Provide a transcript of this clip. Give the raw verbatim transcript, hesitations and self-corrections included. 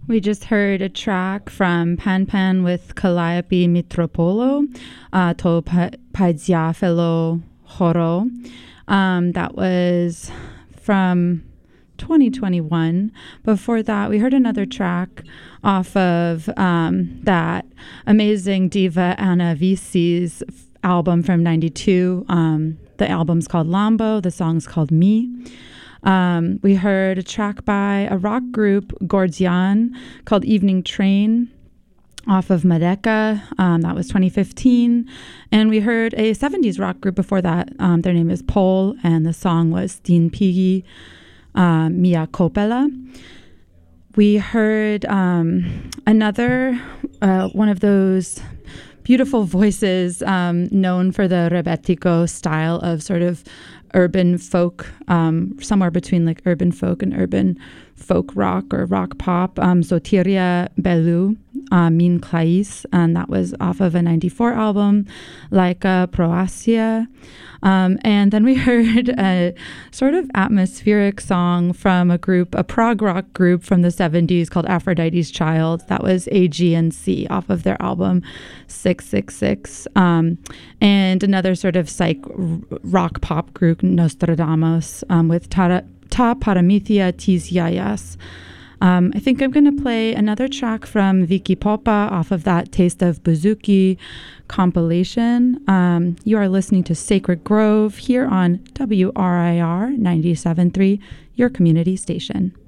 We just heard a track from Pan Pan with Calliope Mitropolo, uh, To Paidziafelo Horo. Um, that was from twenty twenty-one. Before that, we heard another track off of um, that amazing diva Anna Vici's album from ninety-two. Um, the album's called Lambo. The song's called Me. Um, we heard a track by a rock group, Gordian, called Evening Train, off of Madeka. Um, that was twenty fifteen. And we heard a seventies rock group before that. Um, their name is Pole, and the song was Din Pigi uh, Mia Kopela. We heard um, another, uh, one of those beautiful voices um, known for the rebetiko style of sort of urban folk, um, somewhere between like urban folk and urban folk rock or rock pop. Um, Sotiria Belu, uh, Min Clais, and that was off of a ninety-four album, Laika Proasia. Um, and then we heard a sort of atmospheric song from a group, a prog rock group from the seventies called Aphrodite's Child. That was A G N C off of their album six six six. Um, and another sort of psych rock pop group, Nostradamus, um, with Ta, Ta Paramithia Tis Yayas. Um, I think I'm going to play another track from Vicky Popa off of that Taste of Buzuki compilation. Um, you are listening to Sacred Grove here on W R I R ninety-seven point three, your community station.